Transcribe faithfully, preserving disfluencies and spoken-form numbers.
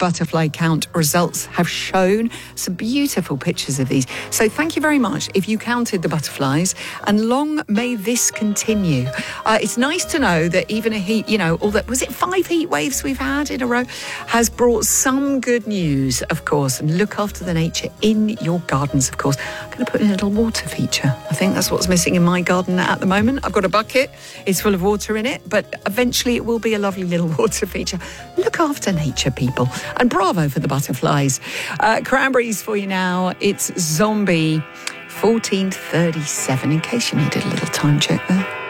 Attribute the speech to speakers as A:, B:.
A: butterfly count results have shown some beautiful pictures of these. So thank you very much if you counted the butterflies, and long may this continue. Uh, it's nice to know that even a heat, you know, all that, was it five heat waves we've had in a row, has brought some good news, of course. And look after the nature in your gardens, of course. I'm going to put in a little water feature. I think that's what's missing in my garden at the moment. I've got a bucket, it's full of water in it, but eventually it will be a lovely little water feature. Look after nature, people. And bravo for the butterflies. Uh, cranberries for you now. It's Zombie fourteen thirty-seven, in case you needed a little time check there.